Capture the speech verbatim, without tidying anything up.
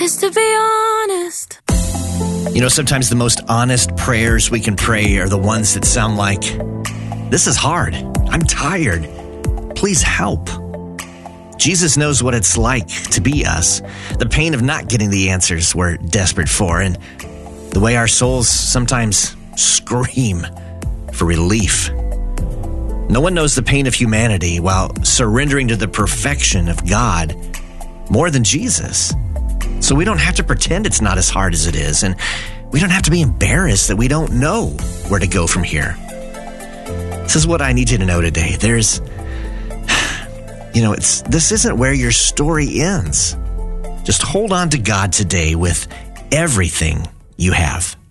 is to be honest. You know, sometimes the most honest prayers we can pray are the ones that sound like, this is hard. I'm tired. Please help. Jesus knows what it's like to be us, the pain of not getting the answers we're desperate for, and the way our souls sometimes scream for relief. No one knows the pain of humanity while surrendering to the perfection of God more than Jesus. So we don't have to pretend it's not as hard as it is, and we don't have to be embarrassed that we don't know where to go from here. This is what I need you to know today. There's, you know, it's this isn't where your story ends. Just hold on to God today with everything you have.